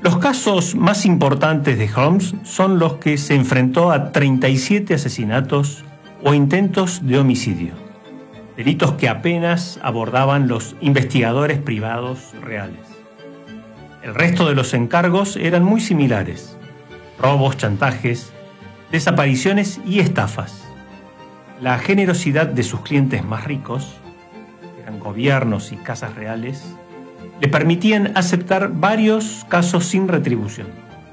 Los casos más importantes de Holmes son los que se enfrentó a 37 asesinatos o intentos de homicidio, delitos que apenas abordaban los investigadores privados reales. El resto de los encargos eran muy similares: robos, chantajes, desapariciones y estafas. La generosidad de sus clientes más ricos, que eran gobiernos y casas reales, le permitían aceptar varios casos sin retribución.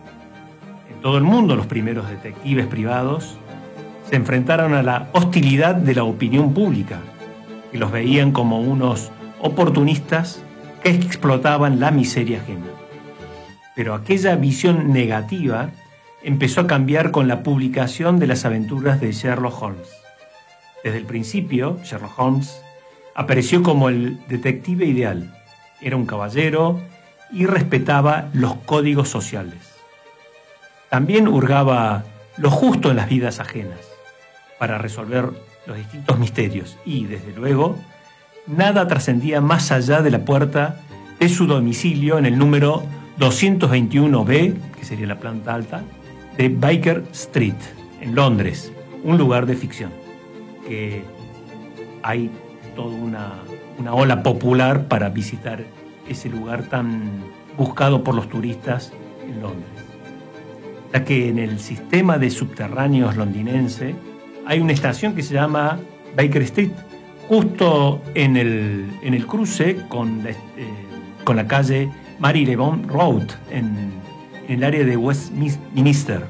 En todo el mundo, los primeros detectives privados se enfrentaron a la hostilidad de la opinión pública, que los veían como unos oportunistas que explotaban la miseria ajena. Pero aquella visión negativa empezó a cambiar con la publicación de las aventuras de Sherlock Holmes. Desde el principio, Sherlock Holmes apareció como el detective ideal. Era un caballero y respetaba los códigos sociales. También hurgaba lo justo en las vidas ajenas para resolver los distintos misterios y, desde luego, nada trascendía más allá de la puerta de su domicilio en el número 221B, que sería la planta alta, de Baker Street, en Londres, un lugar de ficción, que hay toda una ola popular para visitar ese lugar tan buscado por los turistas en Londres. Ya que en el sistema de subterráneos londinense hay una estación que se llama Baker Street, justo en el cruce con la calle Marylebone Road, en el área de Westminster.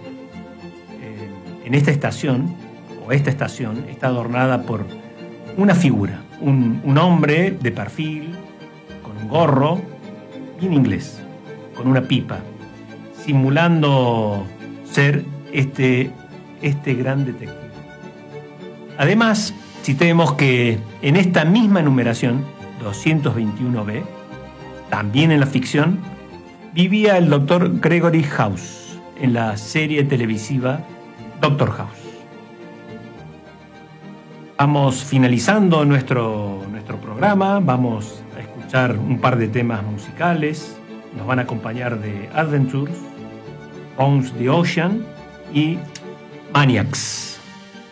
En esta estación está adornada por una figura, un hombre de perfil, con un gorro, bien inglés, con una pipa, simulando ser este gran detective. Además, citemos que en esta misma numeración, 221B, también en la ficción, vivía el Dr. Gregory House en la serie televisiva Doctor House. Vamos finalizando nuestro programa, vamos a escuchar un par de temas musicales. Nos van a acompañar The Adventures, Bones the Ocean y Maniacs.